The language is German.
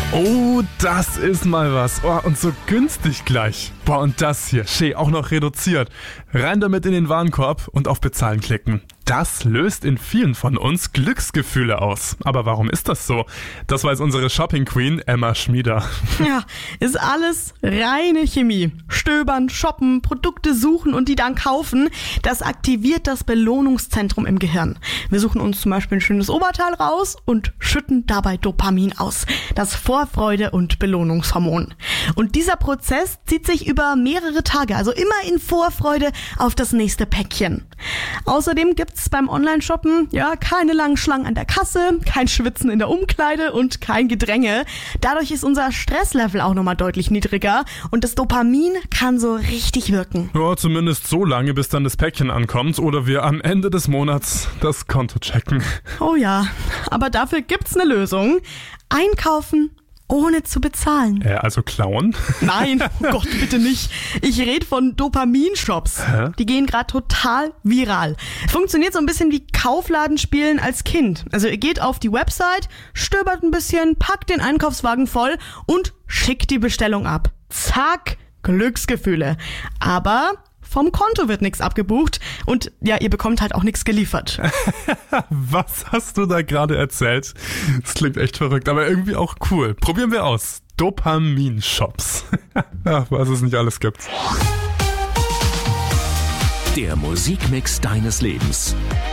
Oh, das ist mal was. Oh, und so günstig gleich. Boah, und das hier, schön, auch noch reduziert. Rein damit in den Warenkorb und auf Bezahlen klicken. Das löst in vielen von uns Glücksgefühle aus. Aber warum ist das so? Das weiß unsere Shopping Queen Emma Schmieder. Ja, ist alles reine Chemie. Stöbern, shoppen, Produkte suchen und die dann kaufen, das aktiviert das Belohnungszentrum im Gehirn. Wir suchen uns zum Beispiel ein schönes Oberteil raus und schütten dabei Dopamin aus. Das Vorfreude- und Belohnungshormon. Und dieser Prozess zieht sich über mehrere Tage, also immer in Vorfreude auf das nächste Päckchen. Außerdem gibt's beim Online-Shoppen keine langen Schlangen an der Kasse, kein Schwitzen in der Umkleide und kein Gedränge. Dadurch ist unser Stresslevel auch nochmal deutlich niedriger und das Dopamin kann so richtig wirken. Ja, zumindest so lange, bis dann das Päckchen ankommt oder wir am Ende des Monats das Konto checken. Oh ja, aber dafür gibt's eine Lösung. Einkaufen ohne zu bezahlen. Also klauen? Nein, oh Gott, bitte nicht. Ich rede von Dopaminshops. Hä? Die gehen gerade total viral. Funktioniert so ein bisschen wie Kaufladenspielen als Kind. Also ihr geht auf die Website, stöbert ein bisschen, packt den Einkaufswagen voll und schickt die Bestellung ab. Zack, Glücksgefühle. Aber vom Konto wird nichts abgebucht und ja, ihr bekommt halt auch nichts geliefert. Was hast du da gerade erzählt? Das klingt echt verrückt, aber irgendwie auch cool. Probieren wir aus. Dopaminshops. Ach, was es nicht alles gibt. Der Musikmix deines Lebens.